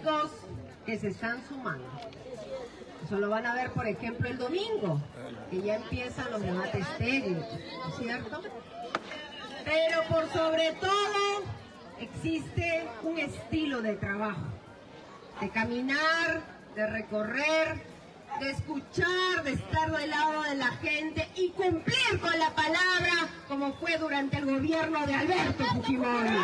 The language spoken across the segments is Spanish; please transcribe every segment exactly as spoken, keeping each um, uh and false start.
políticos que se están sumando. Eso lo van a ver, por ejemplo, el domingo, que ya empiezan los debates técnicos, ¿no es cierto? Pero por sobre todo existe un estilo de trabajo, de caminar, de recorrer, de escuchar, de estar del lado de la gente y cumplir con la palabra, como fue durante el gobierno de Alberto Fujimori.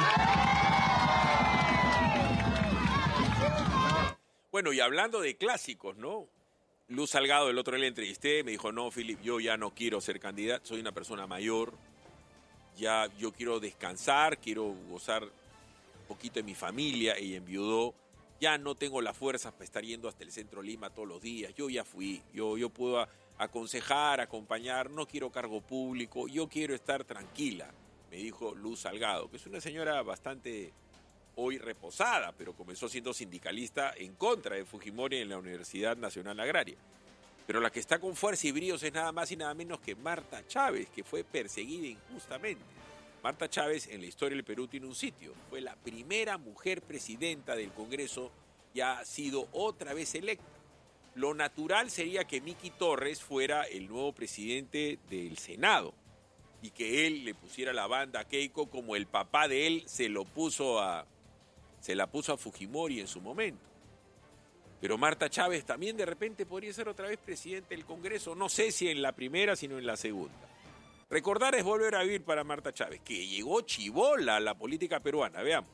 Bueno, y hablando de clásicos, ¿no? Luz Salgado, el otro día le entrevisté, me dijo, no, Philip, yo ya no quiero ser candidato, soy una persona mayor, ya yo quiero descansar, quiero gozar un poquito de mi familia, ella enviudó, ya no tengo las fuerzas para estar yendo hasta el centro de Lima todos los días, yo ya fui, yo, yo puedo aconsejar, acompañar, no quiero cargo público, yo quiero estar tranquila, me dijo Luz Salgado, que es una señora bastante hoy reposada, pero comenzó siendo sindicalista en contra de Fujimori en la Universidad Nacional Agraria. Pero la que está con fuerza y bríos es nada más y nada menos que Marta Chávez, que fue perseguida injustamente. Marta Chávez en la historia del Perú tiene un sitio. Fue la primera mujer presidenta del Congreso y ha sido otra vez electa. Lo natural sería que Miki Torres fuera el nuevo presidente del Senado y que él le pusiera la banda a Keiko como el papá de él se lo puso a, se la puso a Fujimori en su momento. Pero Marta Chávez también de repente podría ser otra vez presidente del Congreso, no sé si en la primera, sino en la segunda. Recordar es volver a vivir para Marta Chávez, que llegó chibola a la política peruana, veamos.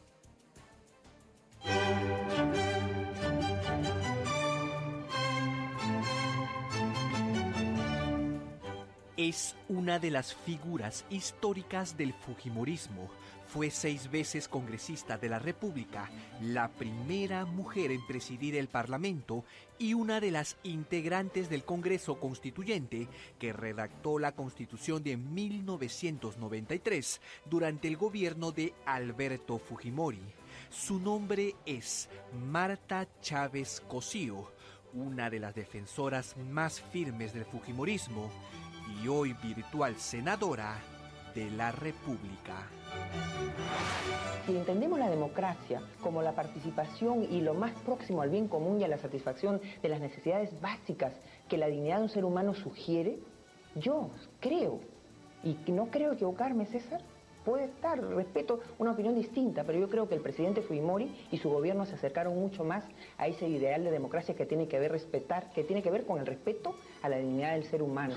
Es una de las figuras históricas del fujimorismo. Fue seis veces congresista de la República, la primera mujer en presidir el Parlamento y una de las integrantes del Congreso Constituyente que redactó la Constitución de mil novecientos noventa y tres durante el gobierno de Alberto Fujimori. Su nombre es Marta Chávez Cosío, una de las defensoras más firmes del fujimorismo y hoy virtual senadora de la República. Si entendemos la democracia como la participación y lo más próximo al bien común y a la satisfacción de las necesidades básicas que la dignidad de un ser humano sugiere, yo creo, y no creo equivocarme, César, puede estar, respeto una opinión distinta, pero yo creo que el presidente Fujimori y su gobierno se acercaron mucho más a ese ideal de democracia que tiene que ver respetar, que tiene que ver con el respeto a la dignidad del ser humano.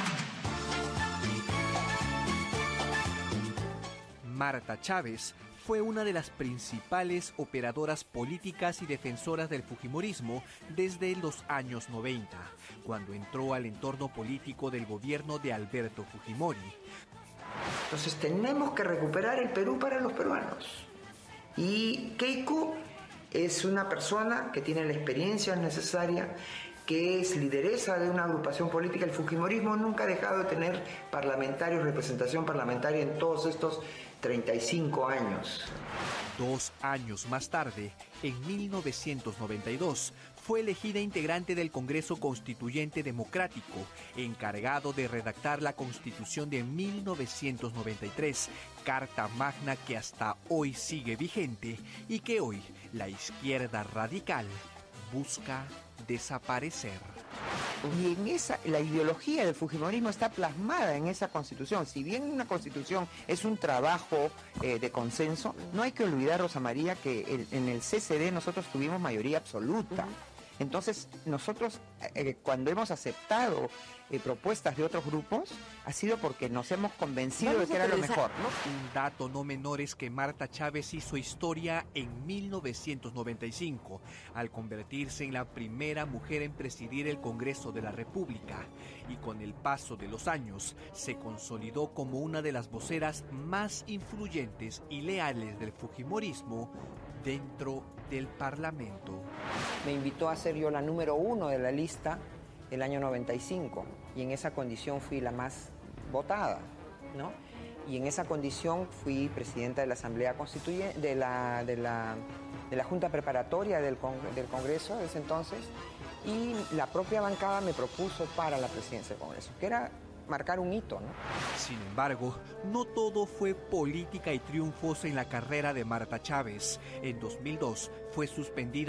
Marta Chávez fue una de las principales operadoras políticas y defensoras del fujimorismo desde los años noventa, cuando entró al entorno político del gobierno de Alberto Fujimori. Entonces tenemos que recuperar el Perú para los peruanos. Y Keiko es una persona que tiene la experiencia necesaria, que es lideresa de una agrupación política. El fujimorismo nunca ha dejado de tener parlamentarios, representación parlamentaria en todos estos treinta y cinco años. Dos años más tarde, en mil novecientos noventa y dos, fue elegida integrante del Congreso Constituyente Democrático, encargado de redactar la Constitución de mil novecientos noventa y tres, Carta Magna que hasta hoy sigue vigente y que hoy la izquierda radical busca desaparecer. Y en esa, la ideología del fujimorismo está plasmada en esa constitución. Si bien una constitución es un trabajo eh, de consenso, no hay que olvidar, Rosa María, que el, en el C C D nosotros tuvimos mayoría absoluta. Entonces, nosotros eh, cuando hemos aceptado eh, propuestas de otros grupos, ha sido porque nos hemos convencido de que era lo mejor, ¿no? Un dato no menor es que Marta Chávez hizo historia en mil novecientos noventa y cinco, al convertirse en la primera mujer en presidir el Congreso de la República, y con el paso de los años se consolidó como una de las voceras más influyentes y leales del fujimorismo dentro del Parlamento. Me invitó a ser yo la número uno de la lista el año noventa y cinco, y en esa condición fui la más votada, ¿no? Y en esa condición fui presidenta de la Asamblea Constituyente, de la, de la, de la Junta Preparatoria del, Cong del Congreso de ese entonces, y la propia bancada me propuso para la presidencia del Congreso, que era marcar un hito, ¿no? Sin embargo, no todo fue política y triunfos en la carrera de Marta Chávez. En dos mil dos fue suspendida